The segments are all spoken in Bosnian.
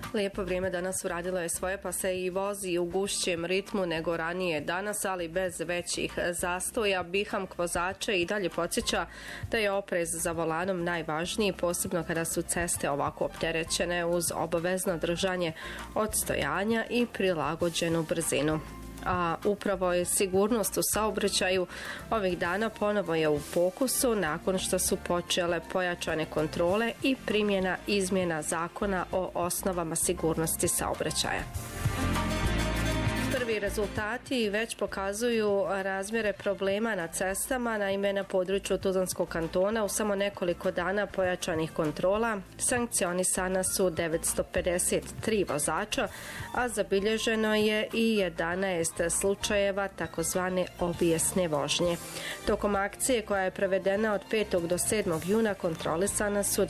Lijepo vrijeme danas uradilo je svoje, pa se i vozi u gušćem ritmu nego ranije danas, ali bez većih zastoja. Biham vozače i dalje podsjeća da je oprez za volanom najvažniji, posebno kada su ceste ovako opterećene, uz obavezno držanje odstojanja i prilagođenu brzinu. A upravo je sigurnost u saobraćaju ovih dana ponovo je u fokusu nakon što su počele pojačane kontrole i primjena izmjena zakona o osnovama sigurnosti saobraćaja. Prvi rezultati već pokazuju razmjere problema na cestama. Naime, na području Tuzlanskog kantona u samo nekoliko dana pojačanih kontrola sankcionisana su 953 vozača, a zabilježeno je i 11 slučajeva takozvane obijesne vožnje. Tokom akcije koja je prevedena od 5. do 7. juna kontrolisana su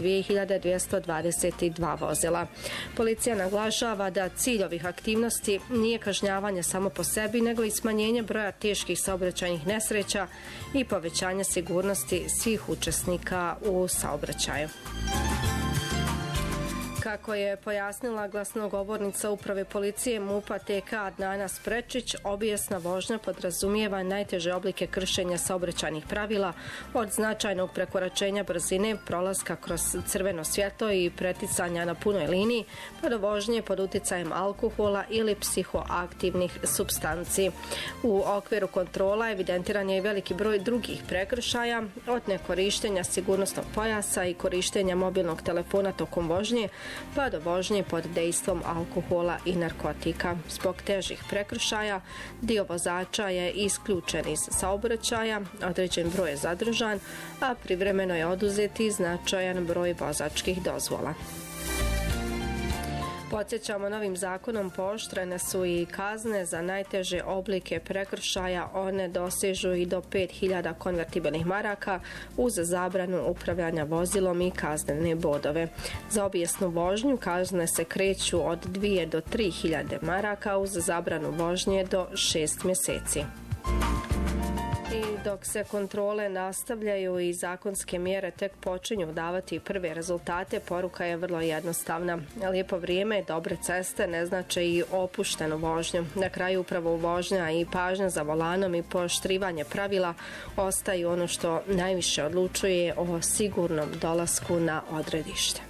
2222 vozila. Policija naglašava da cilj ovih aktivnosti nije kažnjavanje samo po sebi, nego i smanjenje broja teških saobraćajnih nesreća i povećanje sigurnosti svih učesnika u saobraćaju. Kako je pojasnila glasnogovornica Uprave policije MUP-a TK Adnana Sprečić, obijesna vožnja podrazumijeva najteže oblike kršenja saobraćajnih pravila, od značajnog prekoračenja brzine, prolaska kroz crveno svjetlo i preticanja na punoj liniji, pa do vožnje pod utjecajem alkohola ili psihoaktivnih supstanci. U okviru kontrola evidentiran je i veliki broj drugih prekršaja, od nekorištenja sigurnosnog pojasa i korištenja mobilnog telefona tokom vožnje, pa do vožnje pod dejstvom alkohola i narkotika. Zbog težih prekršaja dio vozača je isključen iz saobraćaja, određen broj je zadržan, a privremeno je oduzet i značajan broj vozačkih dozvola. Podsjećamo, novim zakonom pooštrene su i kazne za najteže oblike prekršaja. One dosežu i do 5000 konvertibilnih maraka uz zabranu upravljanja vozilom i kaznene bodove. Za obijesnu vožnju kazne se kreću od 2 do 3000 maraka uz zabranu vožnje do 6 mjeseci. I dok se kontrole nastavljaju i zakonske mjere tek počinju davati prve rezultate, poruka je vrlo jednostavna. Lijepo vrijeme, dobre ceste ne znače i opuštenu vožnju. Na kraju upravo vožnja i pažnja za volanom i pooštrivanje pravila ostaju ono što najviše odlučuje o sigurnom dolasku na odredište.